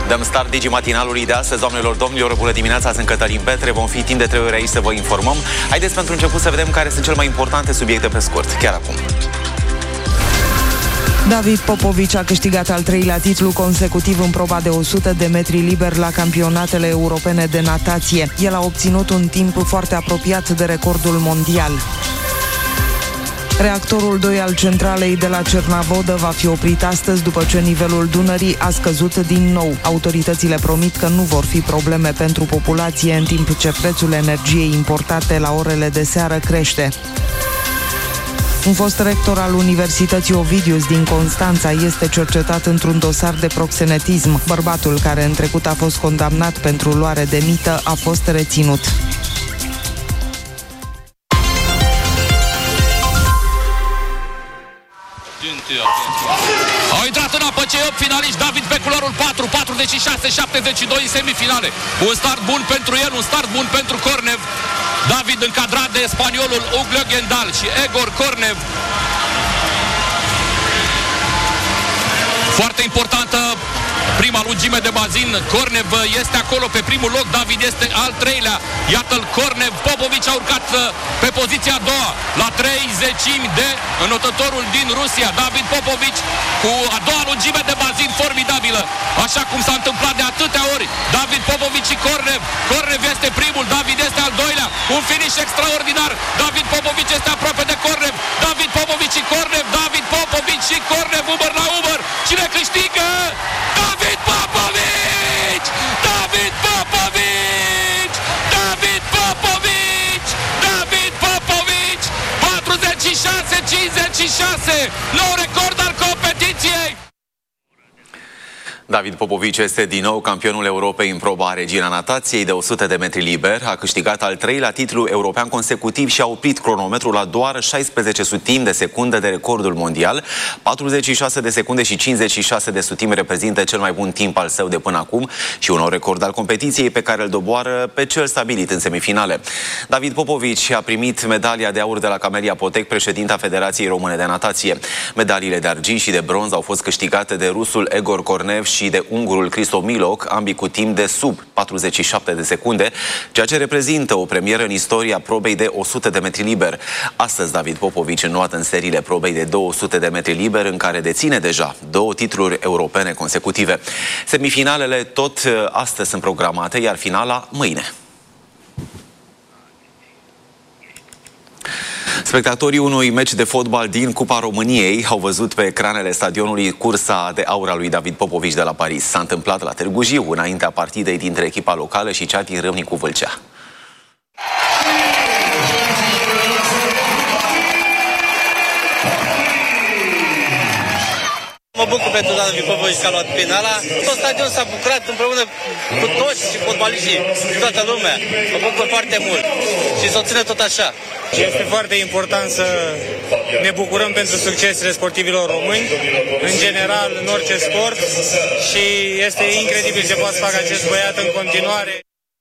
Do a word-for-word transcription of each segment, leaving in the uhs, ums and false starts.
Dăm start Digimatinalului de astăzi, doamnelor, domnilor, bună dimineața, sunt Cătălin Petre, vom fi timp de trei ore aici să vă informăm. Haideți pentru început să vedem care sunt cele mai importante subiecte pe scurt, chiar acum. David Popovici a câștigat al treilea titlu consecutiv în proba de o sută de metri liber la campionatele europene de natație. El a obținut un timp foarte apropiat de recordul mondial. Reactorul doi al centralei de la Cernavodă va fi oprit astăzi după ce nivelul Dunării a scăzut din nou. Autoritățile promit că nu vor fi probleme pentru populație în timp ce prețul energiei importate la orele de seară crește. Un fost rector al Universității Ovidius din Constanța este cercetat într-un dosar de proxenetism. Bărbatul, care în trecut a fost condamnat pentru luare de mită, a fost reținut. Au intrat în apă cei opt finaliști. David pe culoarul patru, patruzeci și șase șaptezeci și doi în semifinale. Un start bun pentru el, un start bun pentru Cornev. David încadrat de spaniolul Uglio Gendal și Egor Cornev. Foarte importantă prima lungime de bazin. Cornev este acolo pe primul loc, David este al treilea. Iată-l Cornev, Popovici a urcat pe poziția a doua, la trei zecimi de înotătorul din Rusia. David Popovici cu a doua lungime de bazin formidabilă, așa cum s-a întâmplat de atâtea ori. David Popovici și Cornev. Cornev este primul, David este al doilea. Un finish extraordinar. David Popovici este aproape de Cornev. David Popovici și Cornev. David Popovici și Cornev, umăr la umăr. Cine câștigă? David Popovici! David Popovici! David Popovici! David Popovici! patruzeci și șase cincizeci și șase! Nou record al competiției! David Popovici este din nou campionul Europei în proba Regina Natației de o sută de metri liber. A câștigat al treilea titlu european consecutiv și a oprit cronometrul la doar șaisprezece sutimi de secundă de recordul mondial. patruzeci și șase de secunde și cincizeci și șase de sutimi reprezintă cel mai bun timp al său de până acum și un nou record al competiției pe care îl doboară pe cel stabilit în semifinale. David Popovici a primit medalia de aur de la Camelia Potec, președinta Federației Române de Natație. Medaliile de argint și de bronz au fost câștigate de rusul Egor Cornev și de ungurul Christo Milok, ambii cu timp de sub patruzeci și șapte de secunde, ceea ce reprezintă o premieră în istoria probei de o sută de metri liber. Astăzi David Popovici înnoată în seriile probei de două sute de metri liber, în care deține deja două titluri europene consecutive. Semifinalele tot astăzi sunt programate, iar finala mâine. Spectatorii unui meci de fotbal din Cupa României au văzut pe ecranele stadionului cursa de aur a lui David Popovici de la Paris. S-a întâmplat la Târgu Jiu, înaintea partidei dintre echipa locală și cea din Râmnicu Vâlcea. Mă bucur pentru David Popovici că a luat finala. Tot stadionul s-a bucurat împreună cu toți și fotbaliștii, cu toată lumea. Mă bucur foarte mult și să o țină tot așa. Este foarte important să ne bucurăm pentru succesele sportivilor români, în general, în orice sport, și este incredibil ce poate să facă acest băiat în continuare.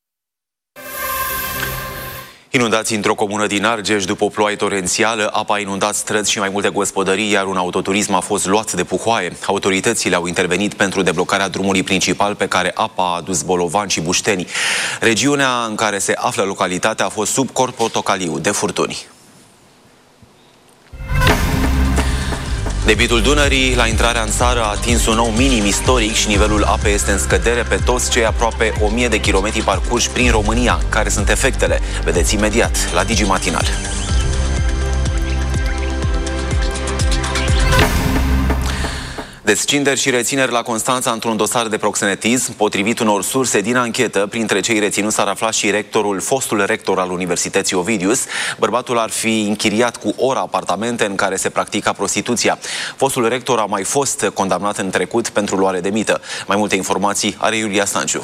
Inundații într-o comună din Argeș după o ploaie torențială, apa a inundat străzi și mai multe gospodării, iar un autoturism a fost luat de puhoaie. Autoritățile au intervenit pentru deblocarea drumului principal pe care apa a adus bolovani și bușteni. Regiunea în care se află localitatea a fost sub cod portocaliu de furtuni. Debitul Dunării la intrarea în țară a atins un nou minim istoric și nivelul apei este în scădere pe toți cei aproape o mie de kilometri parcurși prin România. Care sunt efectele? Vedeți imediat la Digimatinal. Descinderi și rețineri la Constanța într-un dosar de proxenetism. Potrivit unor surse din anchetă, printre cei reținuți s-ar afla și rectorul, fostul rector al Universității Ovidius. Bărbatul ar fi închiriat cu ora apartamente în care se practica prostituția. Fostul rector a mai fost condamnat în trecut pentru luare de mită. Mai multe informații are Iulia Stanciu.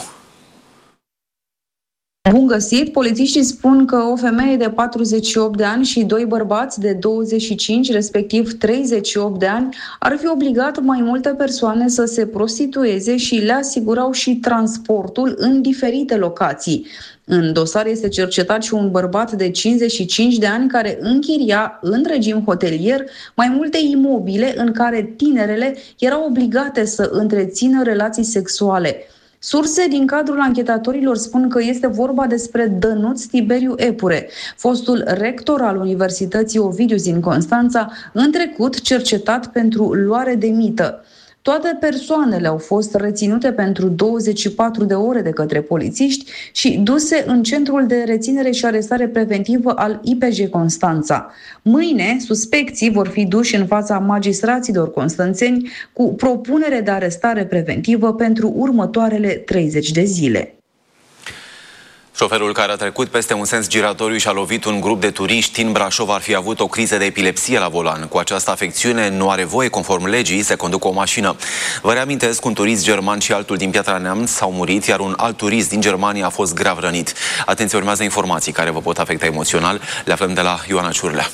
Bun găsit! Polițiștii spun că o femeie de patruzeci și opt de ani și doi bărbați de douăzeci și cinci, respectiv treizeci și opt de ani, ar fi obligat mai multe persoane să se prostitueze și le asigurau și transportul în diferite locații. În dosar este cercetat și un bărbat de cincizeci și cinci de ani care închiria în regim hotelier mai multe imobile în care tinerele erau obligate să întrețină relații sexuale. Surse din cadrul anchetatorilor spun că este vorba despre Dănuț Tiberiu Epure, fostul rector al Universității Ovidiu din Constanța, în trecut cercetat pentru luare de mită. Toate persoanele au fost reținute pentru douăzeci și patru de ore de către polițiști și duse în centrul de reținere și arestare preventivă al I P J Constanța. Mâine, suspecții vor fi duși în fața magistraților constanțeni cu propunere de arestare preventivă pentru următoarele treizeci de zile. Șoferul care a trecut peste un sens giratoriu și a lovit un grup de turiști în Brașov ar fi avut o criză de epilepsie la volan. Cu această afecțiune nu are voie, conform legii, să conducă o mașină. Vă reamintesc, un turist german și altul din Piatra Neamț au murit, iar un alt turist din Germania a fost grav rănit. Atenție, urmează informații care vă pot afecta emoțional. Le aflăm de la Ioana Ciurlea.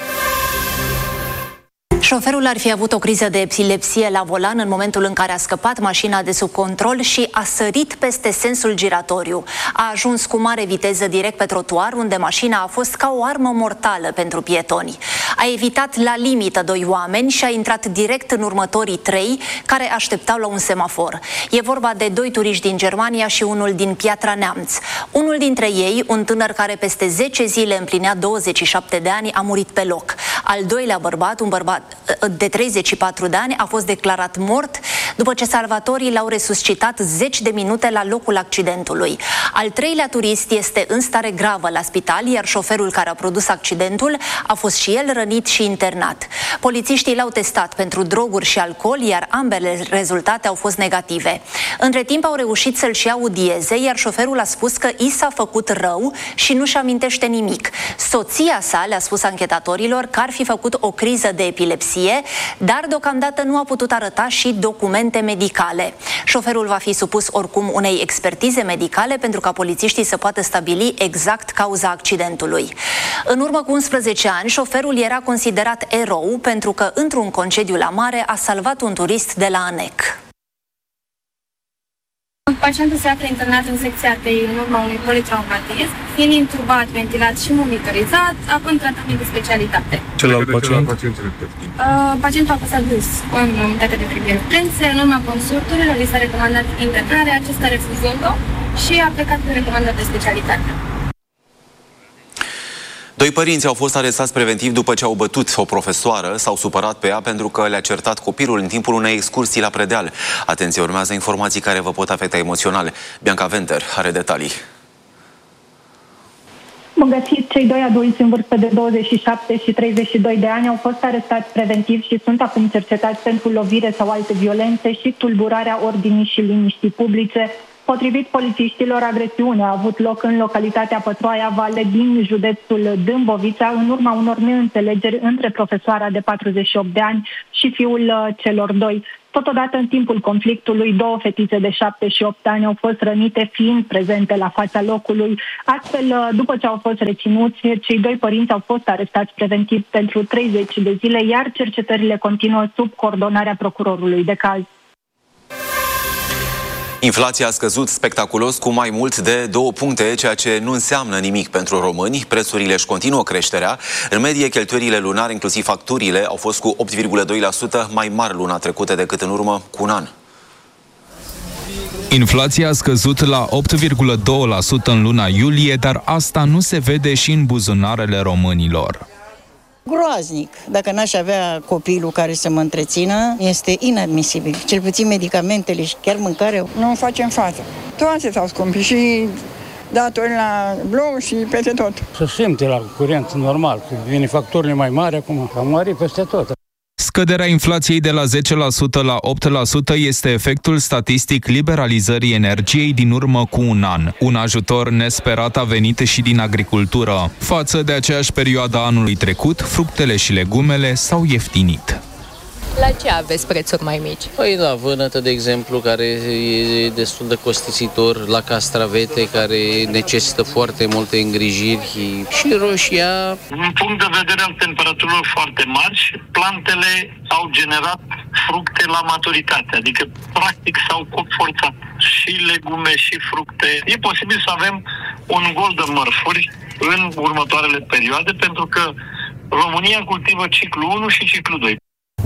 Șoferul ar fi avut o criză de epilepsie la volan în momentul în care a scăpat mașina de sub control și a sărit peste sensul giratoriu. A ajuns cu mare viteză direct pe trotuar, unde mașina a fost ca o armă mortală pentru pietoni. A evitat la limită doi oameni și a intrat direct în următorii trei care așteptau la un semafor. E vorba de doi turiști din Germania și unul din Piatra Neamț. Unul dintre ei, un tânăr care peste zece zile împlinea douăzeci și șapte de ani, a murit pe loc. Al doilea bărbat, un bărbat de treizeci și patru de ani, a fost declarat mort după ce salvatorii l-au resuscitat zeci de minute la locul accidentului. Al treilea turist este în stare gravă la spital, iar șoferul care a produs accidentul a fost și el rănit și internat. Polițiștii l-au testat pentru droguri și alcool, iar ambele rezultate au fost negative. Între timp au reușit să-l și audieze, iar șoferul a spus că i s-a făcut rău și nu-și amintește nimic. Soția sa le-a spus anchetatorilor că ar fi făcut o criză de epilepsie, dar deocamdată nu a putut arăta și documente medicale. Șoferul va fi supus oricum unei expertize medicale pentru ca polițiștii să poată stabili exact cauza accidentului. În urmă cu unsprezece ani, șoferul era considerat erou pentru că într-un concediu la mare a salvat un turist de la ANEC. Pacientul se află internat în secția T I în urma unui politraumatism, fiind intubat, ventilat și monitorizat, având tratament de specialitate. Celălalt pacient? Uh, pacientul a fost adus în unitate de primire urgențe, în urma consulturilor li s-a recomandat internare, acesta refuzând-o și a plecat cu recomandări de specialitate. Doi părinți au fost arestați preventiv după ce au bătut o profesoară, s-au supărat pe ea pentru că le-a certat copilul în timpul unei excursii la Predeal. Atenție, urmează informații care vă pot afecta emoțional. Bianca Venter are detalii. Bun găsit, cei doi adulți în vârstă de douăzeci și șapte și treizeci și doi de ani au fost arestați preventiv și sunt acum cercetați pentru lovire sau alte violențe și tulburarea ordinii și liniștii publice. Potrivit polițiștilor, agresiunea a avut loc în localitatea Pătroaia Vale din județul Dâmbovița, în urma unor neînțelegeri între profesoara de patruzeci și opt de ani și fiul celor doi. Totodată, în timpul conflictului, două fetițe de șapte și opt ani au fost rănite, fiind prezente la fața locului. Astfel, după ce au fost reținuți, cei doi părinți au fost arestați preventiv pentru treizeci de zile, iar cercetările continuă sub coordonarea procurorului de caz. Inflația a scăzut spectaculos cu mai mult de două puncte, ceea ce nu înseamnă nimic pentru români. Prețurile își continuă creșterea. În medie, cheltuielile lunare, inclusiv facturile, au fost cu opt virgulă doi la sută mai mari luna trecută decât în urmă cu un an. Inflația a scăzut la opt virgulă doi la sută în luna iulie, dar asta nu se vede și în buzunarele românilor. Groaznic. Dacă n-aș avea copilul care să mă întrețină, este inadmisibil. Cel puțin medicamentele și chiar mâncarea. Nu facem față. Toate s-au scumpit și datori la blog și peste tot. Se simte la curent normal, că vine facturile mai mari acum, am mărit peste tot. Scăderea inflației de la zece la sută la opt la sută este efectul statistic liberalizării energiei din urmă cu un an. Un ajutor nesperat a venit și din agricultură. Față de aceeași perioadă anului trecut, fructele și legumele s-au ieftinit. La ce aveți prețuri mai mici? Păi la vânătă, de exemplu, care e destul de costisitor, la castravete, care necesită foarte multe îngrijiri și roșia. Din punct de vedere al temperaturilor foarte mari, plantele au generat fructe la maturitate, adică practic s-au forțat și legume și fructe. E posibil să avem un gol de mărfuri în următoarele perioade, pentru că România cultivă ciclu unu și ciclu doi.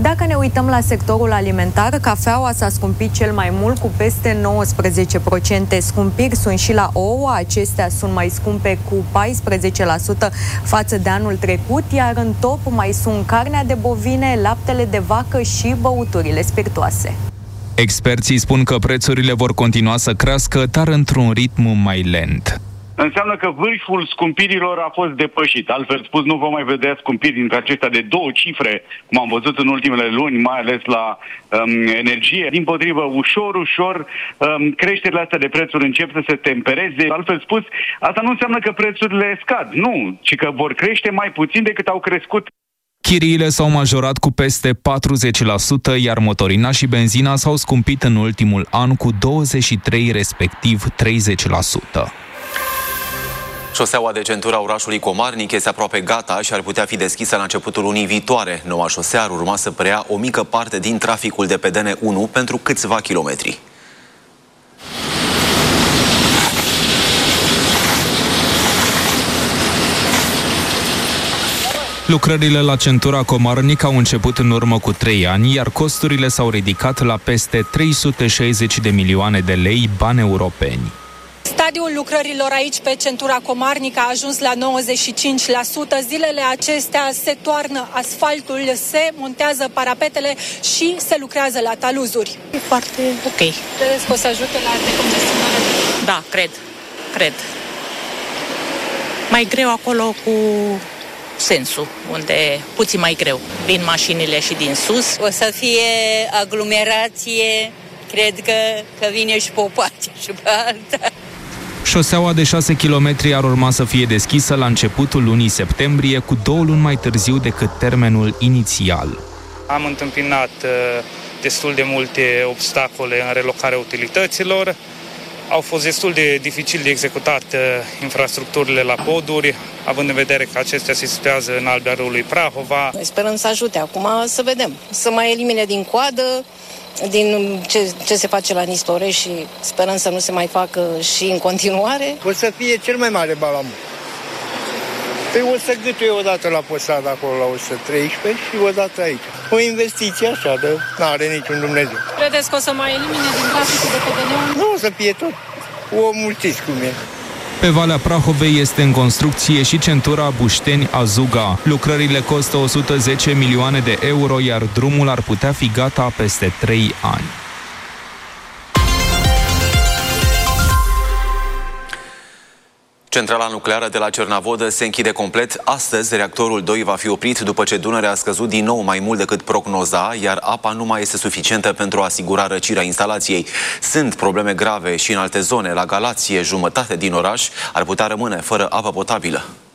Dacă ne uităm la sectorul alimentar, cafeaua s-a scumpit cel mai mult cu peste nouăsprezece la sută. Scumpiri sunt și la ouă, acestea sunt mai scumpe cu paisprezece la sută față de anul trecut, iar în top mai sunt carnea de bovine, laptele de vacă și băuturile spiritoase. Experții spun că prețurile vor continua să crească, dar într-un ritm mai lent. Înseamnă că vârful scumpirilor a fost depășit. Altfel spus, nu vom mai vedea scumpiri dintre acestea de două cifre, cum am văzut în ultimele luni, mai ales la um, energie. Dimpotrivă, ușor, ușor, um, creșterile astea de prețuri încep să se tempereze. Altfel spus, asta nu înseamnă că prețurile scad, nu, ci că vor crește mai puțin decât au crescut. Chiriile s-au majorat cu peste patruzeci la sută, iar motorina și benzina s-au scumpit în ultimul an cu douăzeci și trei, respectiv treizeci la sută. Șoseaua de centură a orașului Comarnic este aproape gata și ar putea fi deschisă la începutul lunii viitoare. Noua șosea ar urma să preia o mică parte din traficul de pe D N unu pentru câțiva kilometri. Lucrările la centura Comarnic au început în urmă cu trei ani, iar costurile s-au ridicat la peste trei sute șaizeci de milioane de lei bani europeni. Stadiul lucrărilor aici pe centura Comarnic a ajuns la nouăzeci și cinci la sută. Zilele acestea se toarnă asfaltul, se montează parapetele și se lucrează la taluzuri. E foarte ok. Credeți că o să ajute la decongestionare? Da, cred. Cred. Mai greu acolo cu sensul, unde puțin mai greu. Vin mașinile și din sus. O să fie aglomerație, cred că, că vine și pe o parte și pe alta. Șoseaua de șase kilometri ar urma să fie deschisă la începutul lunii septembrie, cu două luni mai târziu decât termenul inițial. Am întâmpinat destul de multe obstacole în relocarea utilităților. Au fost destul de dificil de executat infrastructurile la poduri, având în vedere că acestea se situează în albia râului Prahova. Noi sperăm să ajute acum, să vedem, să mai elimine din coadă, din ce, ce se face la Nistore și sperăm să nu se mai facă și în continuare. O să fie cel mai mare balamut. Păi o să gâtuie odată la Posada, acolo la o sută treisprezece și odată aici. O investiție așa, de n-are niciun Dumnezeu. Credeți că o să mai elimine din traficul de pe D N unu? Nu, o să fie tot. O mulțiți cum e. Pe Valea Prahovei este în construcție și centura Bușteni-Azuga. Lucrările costă o sută zece milioane de euro, iar drumul ar putea fi gata peste trei ani. Centrala nucleară de la Cernavodă se închide complet. Astăzi, reactorul doi va fi oprit după ce Dunărea a scăzut din nou mai mult decât prognoza, iar apa nu mai este suficientă pentru a asigura răcirea instalației. Sunt probleme grave și în alte zone. La Galație, jumătate din oraș ar putea rămâne fără apă potabilă.